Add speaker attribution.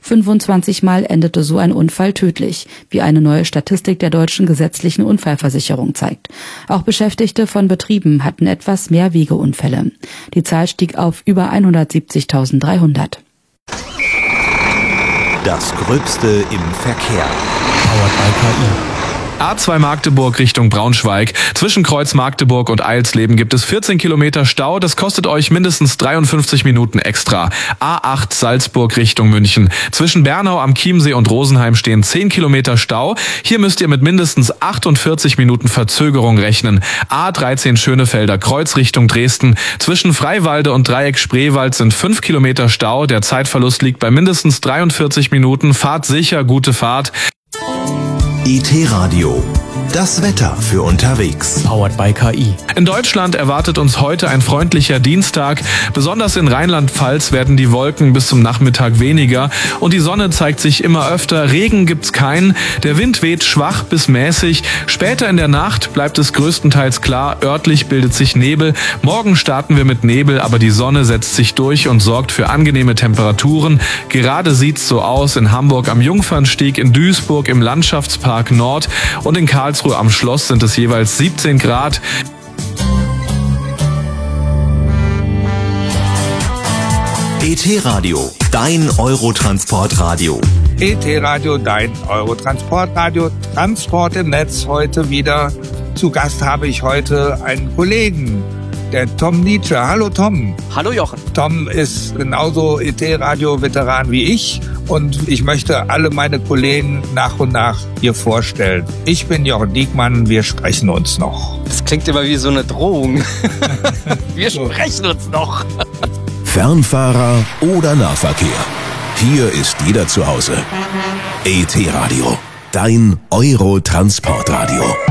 Speaker 1: 25 Mal endete so ein Unfall tödlich, wie eine neue Statistik der deutschen gesetzlichen Unfallversicherung zeigt. Auch Beschäftigte von Betrieben hatten etwas mehr Wegeunfälle. Die Zahl stieg auf über 170.300.
Speaker 2: Das Gröbste im Verkehr.
Speaker 3: Powered by KI. A2 Magdeburg Richtung Braunschweig. Zwischen Kreuz Magdeburg und Eilsleben gibt es 14 Kilometer Stau. Das kostet euch mindestens 53 Minuten extra. A8 Salzburg Richtung München. Zwischen Bernau am Chiemsee und Rosenheim stehen 10 Kilometer Stau. Hier müsst ihr mit mindestens 48 Minuten Verzögerung rechnen. A13 Schönefelder Kreuz Richtung Dresden. Zwischen Freiwalde und Dreieck Spreewald sind 5 Kilometer Stau. Der Zeitverlust liegt bei mindestens 43 Minuten. Fahrt sicher, gute Fahrt.
Speaker 2: IT-Radio. Das Wetter für unterwegs.
Speaker 3: Powered by KI. In Deutschland erwartet uns heute ein freundlicher Dienstag. Besonders in Rheinland-Pfalz werden die Wolken bis zum Nachmittag weniger und die Sonne zeigt sich immer öfter. Regen gibt's keinen. Der Wind weht schwach bis mäßig. Später in der Nacht bleibt es größtenteils klar. Örtlich bildet sich Nebel. Morgen starten wir mit Nebel, aber die Sonne setzt sich durch und sorgt für angenehme Temperaturen. Gerade sieht's so aus in Hamburg am Jungfernstieg, in Duisburg im Landschaftspark Nord und in Karlsruhe am Schloss sind es jeweils 17 Grad.
Speaker 2: ET-Radio, dein Eurotransportradio.
Speaker 4: ET-Radio, dein Eurotransportradio. Transport im Netz heute wieder. Zu Gast habe ich heute einen Kollegen, der Tom Nietzsche. Hallo Tom.
Speaker 5: Hallo Jochen.
Speaker 4: Tom ist genauso ET-Radio-Veteran wie ich und ich möchte alle meine Kollegen nach und nach hier vorstellen. Ich bin Jochen Diekmann, wir sprechen uns noch.
Speaker 5: Das klingt immer wie so eine Drohung. Wir sprechen uns noch.
Speaker 2: Fernfahrer oder Nahverkehr. Hier ist jeder zu Hause. ET-Radio, dein Eurotransportradio.